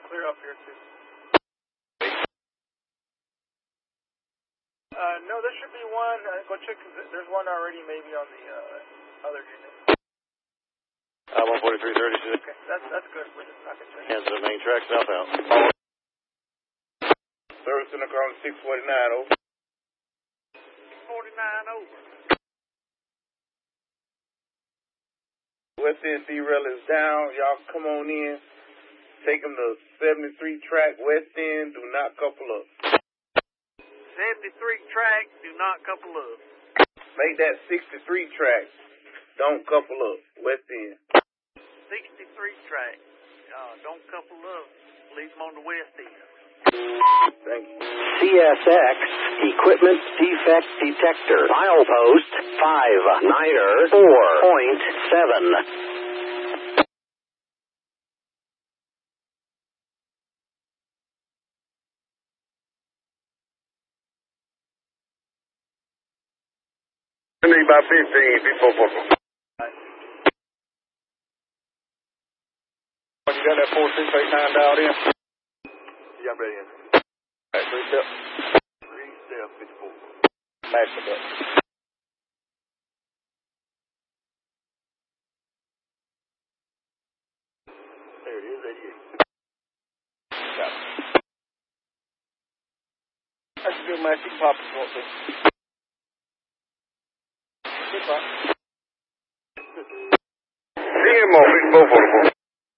clear up here, too. No, there should be one. Go check, because there's one already maybe on the other unit. 14336. Okay, that's good. I can check. Hands to the main track, southbound. Service in the car on 649, over. 49 over. West End derail is down. Y'all come on in. Take them to 73 track, West End. Do not couple up. 73 track, do not couple up. Make that 63 track. Don't couple up. West End. 63 track, don't couple up. Leave them on the west end. Thank you. CSX Equipment Defect Detector. Milepost 594.7. By 15, before Booker. You got that 4689 dialed in? Yeah, I'm ready in. All right, 3 step. 3 step, 54. Mash it up. There it is, 88. Got it. That's a good match. You can pop if you want to. Good pop. CMO, before Booker.